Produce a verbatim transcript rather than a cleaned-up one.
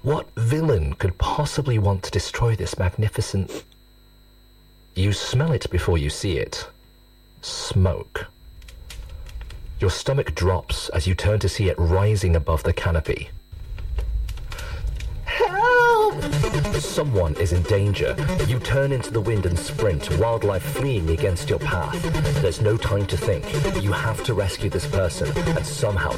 What villain could possibly want to destroy this magnificent... You smell it before you see it. Smoke. Your stomach drops as you turn to see it rising above the canopy. Help! Someone is in danger. You turn into the wind and sprint, wildlife fleeing against your path. There's no time to think. You have to rescue this person and somehow